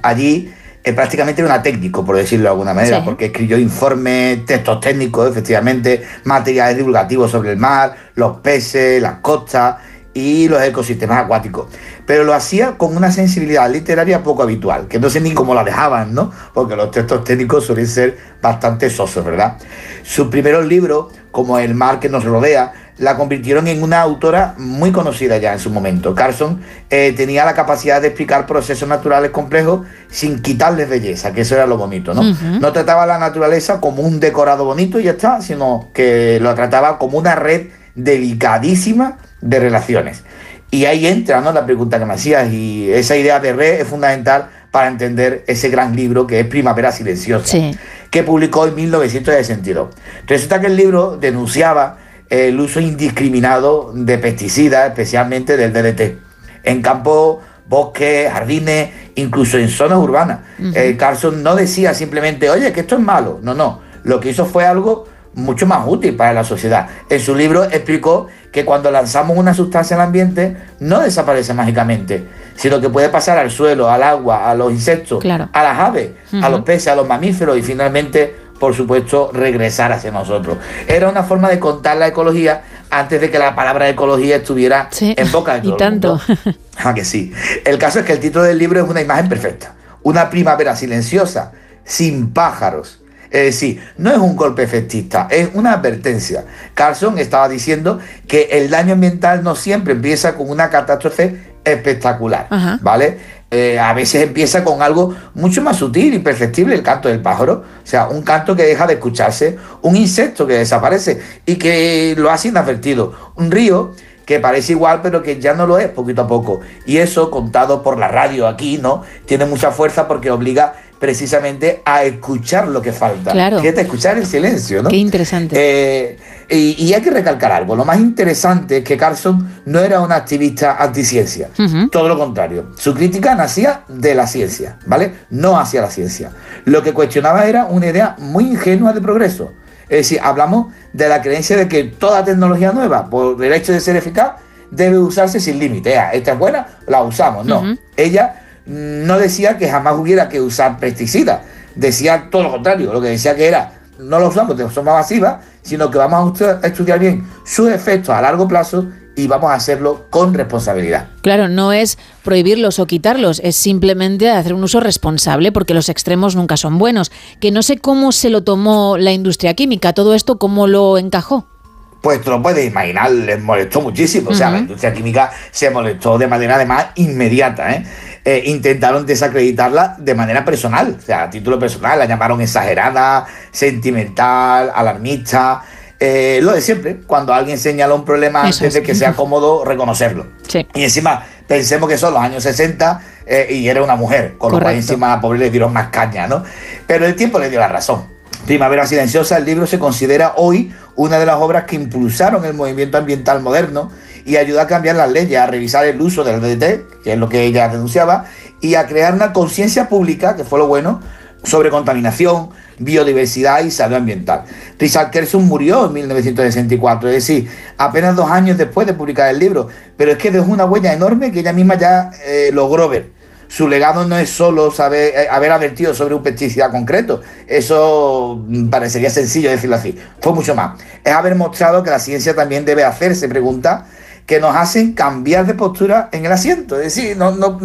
allí prácticamente era un técnico, por decirlo de alguna manera, porque escribió informes, textos técnicos, efectivamente, materiales divulgativos sobre el mar, los peces, las costas y los ecosistemas acuáticos. Pero lo hacía con una sensibilidad literaria poco habitual, que no sé ni cómo la dejaban, ¿no? Porque los textos técnicos suelen ser bastante sosos, ¿verdad? Sus primeros libros, como El mar que nos rodea, la convirtieron en una autora muy conocida ya en su momento. Carson tenía la capacidad de explicar procesos naturales complejos sin quitarles belleza, que eso era lo bonito, ¿no? No trataba la naturaleza como un decorado bonito y ya está, sino que lo trataba como una red delicadísima de relaciones. Y ahí entra, ¿no?, la pregunta que me hacías, y esa idea de red es fundamental para entender ese gran libro que es Primavera Silenciosa, que publicó en 1962. Resulta que el libro denunciaba el uso indiscriminado de pesticidas, especialmente del DDT, en campos, bosques, jardines, incluso en zonas urbanas. Carson no decía simplemente, oye, que esto es malo. No. Lo que hizo fue algo mucho más útil para la sociedad. En su libro explicó que cuando lanzamos una sustancia al ambiente no desaparece mágicamente, sino que puede pasar al suelo, al agua, a los insectos, a las aves, a los peces, a los mamíferos y finalmente, por supuesto, regresar hacia nosotros. Era una forma de contar la ecología antes de que la palabra ecología estuviera en boca de todo y tanto. El mundo. Que sí. El caso es que el título del libro es una imagen perfecta. Una primavera silenciosa, sin pájaros. Es decir, no es un golpe efectista, es una advertencia. Carson estaba diciendo que el daño ambiental no siempre empieza con una catástrofe espectacular, ¿vale? A veces empieza con algo mucho más sutil y perceptible, el canto del pájaro. O sea, un canto que deja de escucharse, un insecto que desaparece y que lo hace inadvertido, un río que parece igual pero que ya no lo es poquito a poco. Y eso, contado por la radio aquí, ¿no?, tiene mucha fuerza porque obliga precisamente a escuchar lo que falta. Claro. Fíjate, escuchar el silencio, ¿no? Qué interesante. Y hay que recalcar algo. Lo más interesante es que Carson no era un activista anticiencia. Todo lo contrario. Su crítica nacía de la ciencia, ¿vale? No hacia la ciencia. Lo que cuestionaba era una idea muy ingenua de progreso. Es decir, hablamos de la creencia de que toda tecnología nueva, por el hecho de ser eficaz, debe usarse sin límite. Esta es buena, la usamos. No. Ella no decía que jamás hubiera que usar pesticidas. Decía todo lo contrario. Lo que decía que era, no lo usamos de forma masiva, sino que vamos a estudiar bien sus efectos a largo plazo y vamos a hacerlo con responsabilidad. Claro, no es prohibirlos o quitarlos, es simplemente hacer un uso responsable, porque los extremos nunca son buenos. Que no sé cómo se lo tomó la industria química, todo esto, ¿cómo lo encajó? Pues tú lo puedes imaginar, les molestó muchísimo. O sea, la industria química se molestó de manera además inmediata, intentaron desacreditarla de manera personal, o sea, a título personal, la llamaron exagerada, sentimental, alarmista, lo de siempre, cuando alguien señala un problema antes de que sea cómodo reconocerlo. Y encima, pensemos que son los años 60 y era una mujer, con lo cual encima a pobre le dieron más caña, ¿no? Pero el tiempo le dio la razón. Primavera Silenciosa, el libro se considera hoy una de las obras que impulsaron el movimiento ambiental moderno y ayudó a cambiar las leyes, a revisar el uso del DDT, que es lo que ella denunciaba, y a crear una conciencia pública, que fue lo bueno, sobre contaminación, biodiversidad y salud ambiental. Richard Carson murió en 1964, es decir, apenas 2 años después de publicar el libro, pero es que dejó una huella enorme que ella misma ya logró ver. Su legado no es solo haber advertido sobre un pesticida concreto, eso parecería sencillo decirlo así, fue mucho más. Es haber mostrado que la ciencia también debe hacerse preguntas que nos hacen cambiar de postura en el asiento, es decir,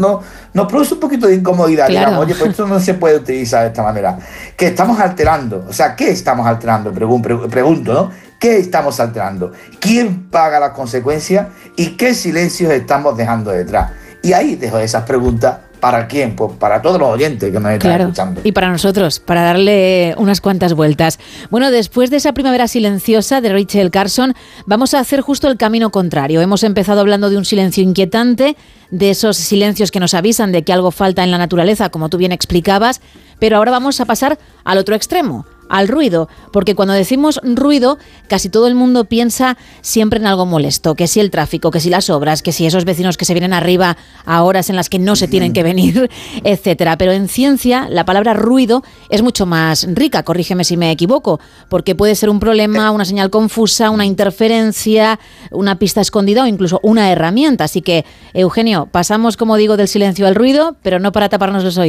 nos produce un poquito de incomodidad, digamos, oye, pues esto no se puede utilizar de esta manera, que estamos alterando, o sea, ¿qué estamos alterando? Pregunto, ¿no? ¿Qué estamos alterando? ¿Quién paga las consecuencias? ¿Y qué silencios estamos dejando detrás? Y ahí dejo esas preguntas. ¿Para quién? Pues para todos los oyentes que nos están escuchando. Y para nosotros, para darle unas cuantas vueltas. Bueno, después de esa primavera silenciosa de Rachel Carson, vamos a hacer justo el camino contrario. Hemos empezado hablando de un silencio inquietante, de esos silencios que nos avisan de que algo falta en la naturaleza, como tú bien explicabas, pero ahora vamos a pasar al otro extremo, al ruido, porque cuando decimos ruido, casi todo el mundo piensa siempre en algo molesto, que si el tráfico, que si las obras, que si esos vecinos que se vienen arriba a horas en las que no se tienen que venir, etcétera. Pero en ciencia, la palabra ruido es mucho más rica, corrígeme si me equivoco, porque puede ser un problema, una señal confusa, una interferencia, una pista escondida o incluso una herramienta. Así que, Eugenio, pasamos, como digo, del silencio al ruido, pero no para taparnos los oídos.